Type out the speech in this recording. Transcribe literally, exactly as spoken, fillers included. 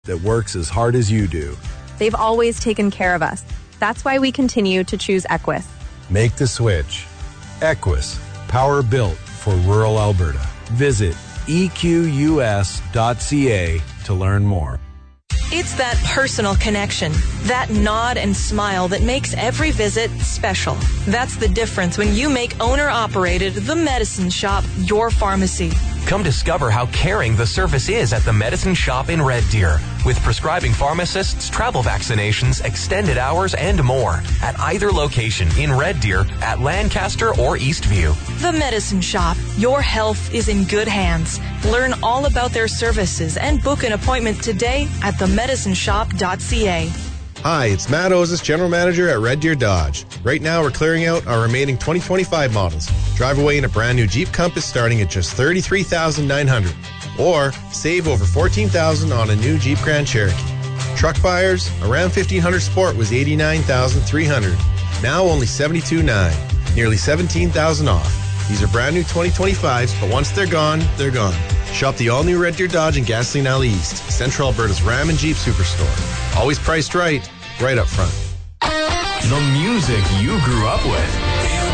that works as hard as you do. They've always taken care of us. That's why we continue to choose Equus. Make the switch. Equus, power built for rural Alberta. Visit E Q U S dot C A to learn more. It's that personal connection, that nod and smile that makes every visit special. That's the difference when you make owner-operated The Medicine Shop your pharmacy. Come discover how caring the service is at The Medicine Shop in Red Deer, with prescribing pharmacists, travel vaccinations, extended hours, and more at either location in Red Deer, at Lancaster, or Eastview. The Medicine Shop. Your health is in good hands. Learn all about their services and book an appointment today at the medicine shop dot c a. Hi, it's Matt Ozis, General Manager at Red Deer Dodge. Right now, we're clearing out our remaining twenty twenty-five models. Drive away in a brand new Jeep Compass starting at just thirty-three thousand nine hundred dollars. Or save over fourteen thousand dollars on a new Jeep Grand Cherokee. Truck buyers, a Ram fifteen hundred Sport was eighty-nine thousand three hundred dollars. Now only seventy-two thousand nine hundred dollars. Nearly seventeen thousand dollars off. These are brand new twenty twenty-fives, but once they're gone, they're gone. Shop the all-new Red Deer Dodge in Gasoline Alley East, Central Alberta's Ram and Jeep Superstore. Always priced right, right up front. The music you grew up with.